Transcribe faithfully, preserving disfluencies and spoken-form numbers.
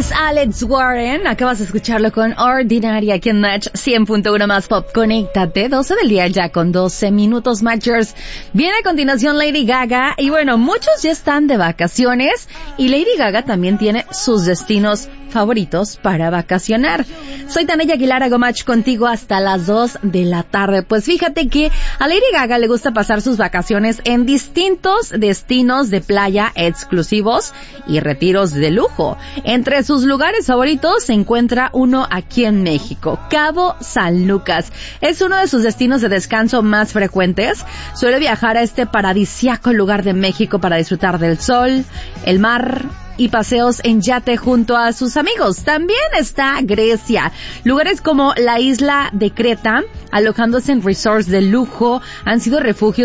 es Alex Warren. Acabas de escucharlo con Ordinaria aquí en Match cien punto uno más Pop. Conéctate, doce del día ya con doce minutos Matchers. Viene a continuación Lady Gaga. Y bueno, muchos ya están de vacaciones. Y Lady Gaga también tiene sus destinos favoritos para vacacionar. Soy Tania Aguilar, hago match contigo hasta las dos de la tarde. Pues fíjate que a Lady Gaga le gusta pasar sus vacaciones en distintos destinos de playa exclusivos y retiros de lujo. Entre sus lugares favoritos se encuentra uno aquí en México, Cabo San Lucas. Es uno de sus destinos de descanso más frecuentes. Suele viajar a este paradisíaco lugar de México para disfrutar del sol, el mar y paseos en yate junto a sus amigos. También está Grecia. Lugares como la isla de Creta, alojándose en resorts de lujo, han sido refugios